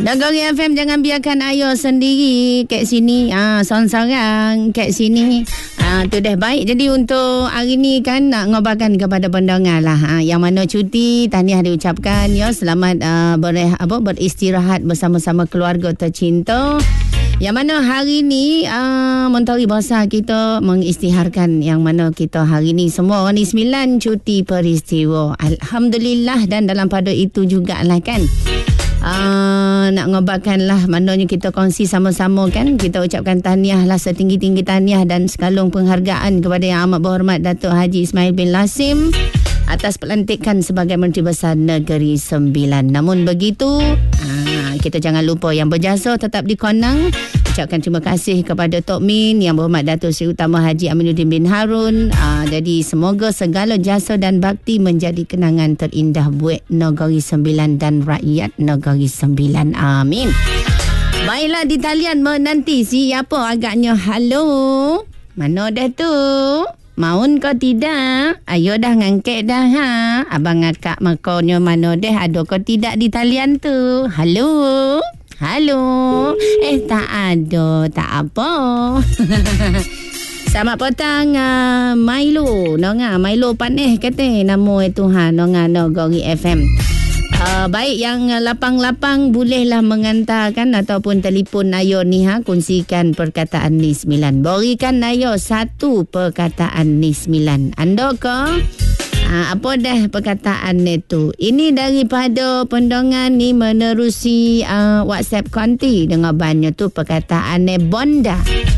Nagari FM, jangan biarkan Ayo sendiri kat sini. Sorang-sorang kat sini. Tu dah baik. Jadi untuk hari ni kan nak ngobarkan kepada pendengar lah. Yang mana cuti, tahniah diucapkan. Ya, selamat beristirahat bersama-sama keluarga tercinta. Yang mana hari ni Menteri Bahasa kita mengisytiharkan yang mana kita hari ni semua orang ni 9 cuti peristiwa. Alhamdulillah, dan dalam pada itu jugalah kan. Nak ngobarkan lah, maknanya kita kongsi sama-sama kan. Kita ucapkan tahniah lah, setinggi-tinggi tahniah dan sekalung penghargaan kepada Yang Amat Berhormat Datuk Haji Ismail bin Lasim atas pelantikan sebagai Menteri Besar Negeri Sembilan. Namun begitu, kita jangan lupa yang berjasa tetap dikonang. Ucapkan terima kasih kepada Tok Min, Yang Berhormat Datuk Seri Utama Haji Aminuddin bin Harun. Jadi semoga segala jasa dan bakti menjadi kenangan terindah buat Negeri Sembilan dan rakyat Negeri Sembilan. Amin. Baiklah, di talian menanti siapa agaknya. Halo, mana dah tu? Maun kau tidak? Ayo dah ngangkat dah ha. Abang akak makonyo mana dah? Ada kau tidak di talian tu? Halo? Halo? Tak ada. Tak apa. Selamat petang Milo. Nonga Milo Paneh kata nama itu Nonga Nogori FM. Baik, yang lapang-lapang bolehlah mengantarkan ataupun telefon Ayo ni kongsikan perkataan ni 9. Berikan Ayo satu perkataan ni 9. Anda ke? Apa dah perkataan itu? Ini daripada pendengar ni menerusi WhatsApp konti dengan banyak tu perkataan ni bonda.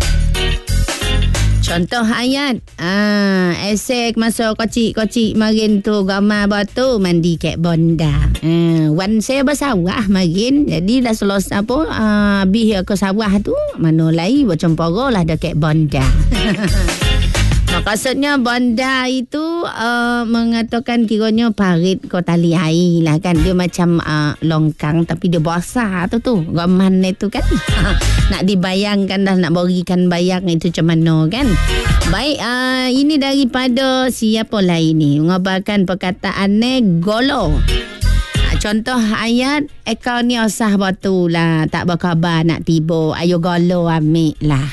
Contoh ayat, esek masa kocik-kocik marin tu gambar batu mandi kat bonda. Wan saya bersawah marin, jadi dah selesai habis ke sawah tu, mana lain bercempara lah dekat bonda. Maksudnya bonda itu mengatakan kiranya parit ko tali air lah kan. Dia macam longkang tapi dia besar tu gaman itu kan. Nak dibayangkan dah, nak berikan bayang itu macam mana kan. Baik, ini daripada siapa lah ini mengabarkan perkataan golo. Contoh ayat, ekor ni osah batu lah, tak berkhabar nak tiba, ayo golo ambil lah.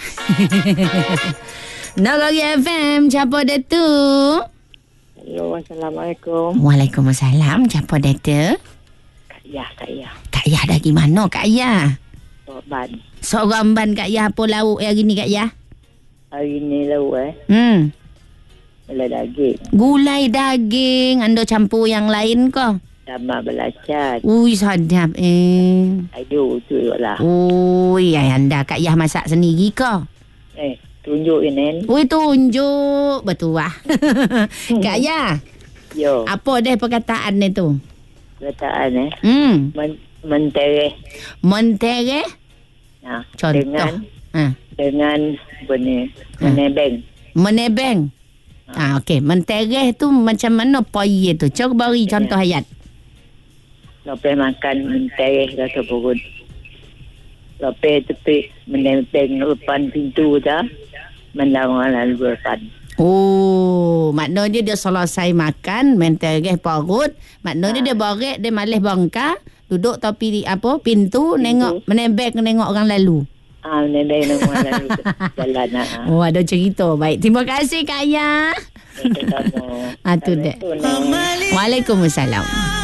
Nagari FM, siapa dia tu? Hello, Assalamualaikum. Waalaikumsalam, siapa dia tu? Kak Yah. Kak Yah dah gimana Kak Yah? Sorban. Seorang ban Kak Yah, apa lauk hari ni Kak Yah? Hari ni lauk gulai daging. Gulai daging, anda campur yang lain ke? Sambal belacan. Ui, sedap Aduh, tu lah. Ui, anda Kak Yah masak sendiri ke? Tunjuk ini. Ui, tunjuk. Betul lah. Kak Yah. Yo. Apa dah perkataan ni tu? Perkataan mentereh. Mentereh? Contoh. Dengan menebeng. Menebeng. Okey. Mentereh tu macam mana poye tu? Cuba beri contoh ayat. Lepas makan mentereh rasa perut. Lepas tepi menebeng depan pintu dah. Mendawangan lalu depan. Oh, maknanya dia selesai makan, mentereh perut, maknanya dia borek, dia malih bongkar, duduk tepi pintu, nengok, menembek nengok orang lalu. Menembek nengok orang lalu jalan. Oh, ada cerita. Baik, terima kasih Kak Yah. Tu dek. Waalaikumsalam.